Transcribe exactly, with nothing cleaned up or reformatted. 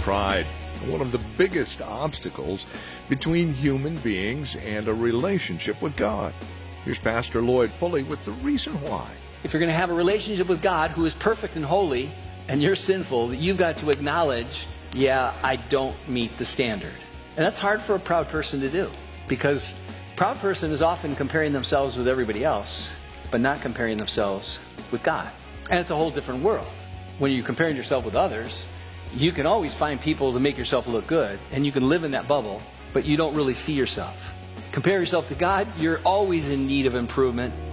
pride, one of the biggest obstacles between human beings and a relationship with God. Here's Pastor Lloyd Pulley with the reason why. If you're going to have a relationship with God who is perfect and holy, and you're sinful, you've got to acknowledge, yeah, I don't meet the standard. And that's hard for a proud person to do, because a proud person is often comparing themselves with everybody else, but not comparing themselves with God. And it's a whole different world. When you're comparing yourself with others, you can always find people to make yourself look good, and you can live in that bubble, but you don't really see yourself. Compare yourself to God, you're always in need of improvement.